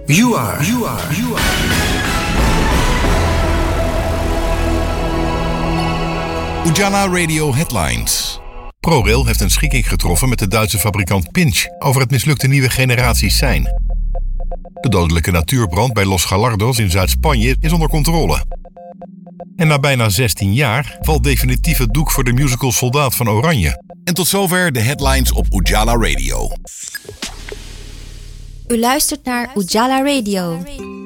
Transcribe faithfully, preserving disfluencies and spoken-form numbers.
You are, you are, you are. Ujala Radio Headlines. ProRail heeft een schikking getroffen met de Duitse fabrikant Pinch over het mislukte nieuwe generatie sein. De dodelijke natuurbrand bij Los Gallardos in Zuid-Spanje is onder controle. En na bijna zestien jaar valt definitief het doek voor de musical Soldaat van Oranje. En tot zover de headlines op Ujala Radio. U luistert naar Ujala Radio.